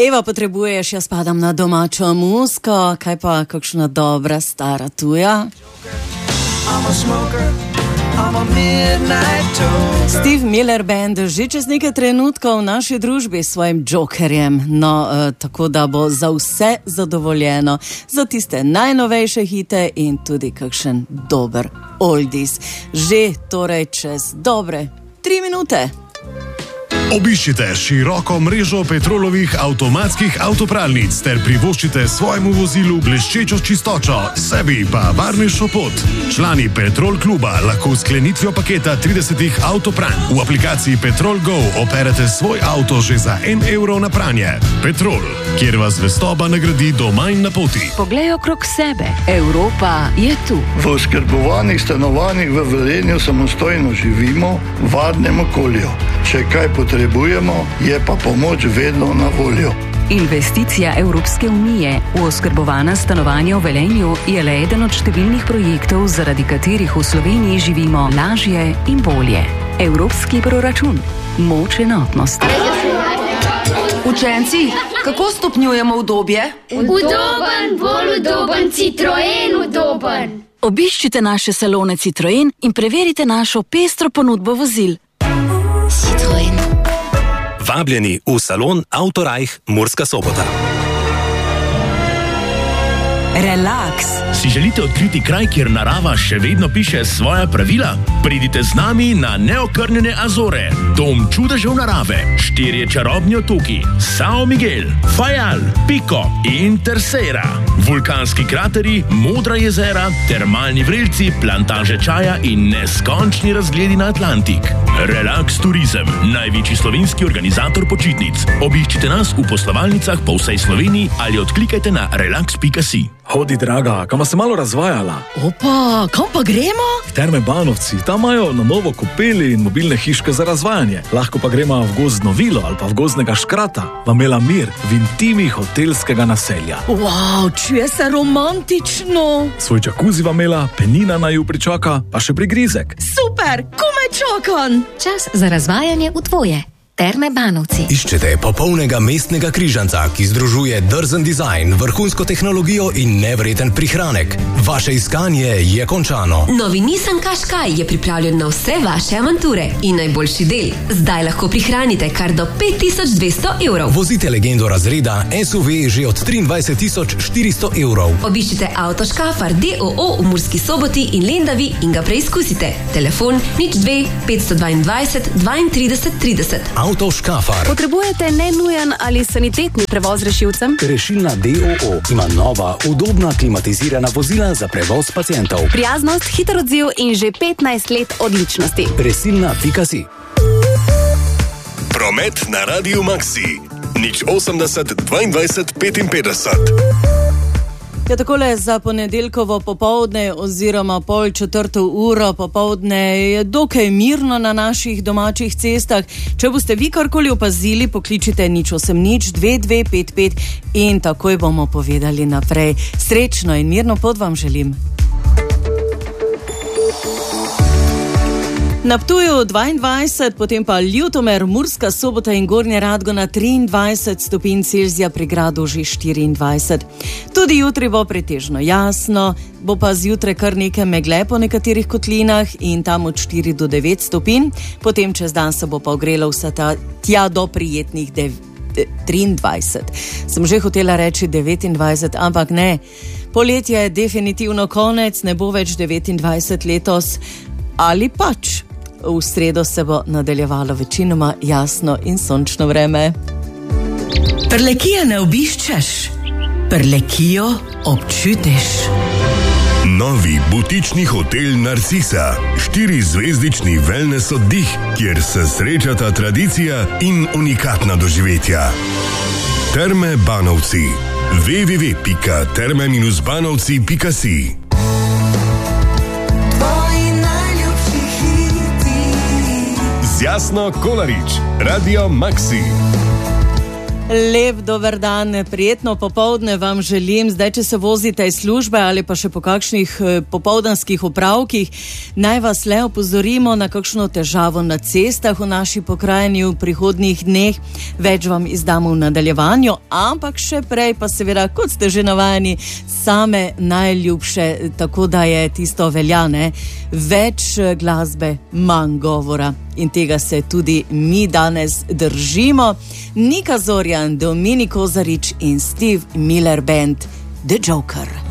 Eva, potrebuješ, jaz padam na domačo muziko, kaj pa kakšna dobra stara tuja? Steve Miller Band že čez nekaj trenutkov v naši družbi s svojim Jokerjem, tako da bo za vse zadovoljeno, za tiste najnovejše hite in tudi kakšen dober oldies. Že torej čez dobre 3 minute. Obiščite široko mrežo Petrolovih avtomatskih avtopralnic ter privoščite svojemu vozilu bleščečo čistočo, sebi pa varnejšo pot. Člani Petrol kluba lahko s sklenitvijo paketa 30 avtopranj v aplikaciji Petrol Go operete svoj avto že za 1 evro na pranje. Petrol, kjer vas zvestoba nagradi doma in na poti. Poglej okrog sebe, Evropa je tu. V oskrbovanih stanovanjih v Velenju samostojno živimo v varnem okolju. Če kaj potrebujemo, je pa pomoč vedno na voljo. Investicija Evropske unije v oskrbovana stanovanja v Velenju je le eden od številnih projektov, zaradi katerih v Sloveniji živimo lažje in bolje. Evropski proračun. Moč enotnosti. Učenci, kako stopnjujemo udobje? Udoben, bolj udoben, Citroen udoben. Obiščite naše salone Citroen in preverite našo pestro ponudbo vozil. Citroen. Vabljeni v salon Autorajh Murska Sobota. Relax. Si želite odkriti kraj, kjer narava še vedno piše svoja pravila? Pridite z nami na neokrnjene Azore, dom čudežev narave, 4 čarobni otoki, São Miguel, Fajal, Pico in Terceira, vulkanski krateri, modra jezera, termalni vrelci, plantaže čaja in neskončni razgledi na Atlantik. Relax Turizem, največji slovenski organizator počitnic. Obiščite nas v poslovalnicah po vsej Sloveniji ali odklikajte na relax.si. Hodi, draga, kam se malo razvajala? Opa, kam pa gremo? V Terme Banovci, tam imajo na novo kopeli in mobilne hiške za razvajanje. Lahko pa gremo v gozdno vilo ali pa v gozdnega škrata, v Mela Mir, v intimi hotelskega naselja. Wow, čuje se romantično. Svoj džakuzi v Mela, penina naj ju pričaka, pa še prigrizek. Super, komaj čakam. Čas za razvajanje v tvoje. Terme Banovci. Iščete popolnega mestnega križanca, ki združuje drzen dizajn, vrhunsko tehnologijo in nevreten prihranek. Vaše iskanje je končano. Novi Nissan Qashqai je pripravljen na vse vaše avanture. In najboljši del, zdaj lahko prihranite kar do 5200 evrov. Vozite legendo razreda SUV že od 23 400 evrov. Obiščite Auto Škafar DOO v Murski Soboti in Lendavi in ga preizkusite. Telefon 02 522 32 30. Auto Škafar. Potrebujete nenujen ali sanitetni prevoz rešilcem? Rešilna DOO ima nova, udobna, klimatizirana vozila za prevoz pacientov. Prijaznost, hiter odziv in že 15 let odličnosti. Resilna.si. Promet na Radiu Maxi. 080 22 55. Ja, takole za ponedeljkovo popoldne oziroma 3:30 uro popoldne je dokaj mirno na naših domačih cestah. Če boste vi karkoli opazili, pokličite 080 2255 in takoj bomo povedali naprej. Srečno in mirno pot vam želim. Na Ptuju 22, potem pa Ljutomer, Murska Sobota in Gornja Radgona 23 stopinj Celzija, pri Gradu že 24. Tudi jutri bo pretežno jasno, bo pa zjutraj kar nekaj megle po nekaterih kotlinah in tam od 4 do 9 stopinj, potem čez dan se bo pa ogrelo vse tja do prijetnih 23. Sem že hotela reči 29, ampak ne. Poletje je definitivno konec, ne bo več 29 letos, ali pač. V sredo se bo nadaljevalo večinoma jasno in sončno vreme. Prlekije ne obiščeš, Prlekijo občutiš. Novi butični hotel Narcisa, 4-zvezdični wellness oddih, kjer se srečata tradicija in unikatna doživetja. Terme Banovci. www.terme-banovci.si. Jasno Kolarič, Radio Maxi. Lep dober dan, prijetno popoldne vam želim. Zdaj, če se vozite iz službe ali pa še po kakšnih popoldanskih opravkih, naj vas le opozorimo na kakšno težavo na cestah v naši pokrajini v prihodnjih dneh. Več vam izdamo v nadaljevanju, ampak še prej pa seveda, kot ste že navajeni, same najljubše, tako da je tisto veljane. Več glasbe, manj govora. In tega se tudi mi danes držimo. Nika Zorjan, Dominik Kozarič in Steve Miller Band, The Joker.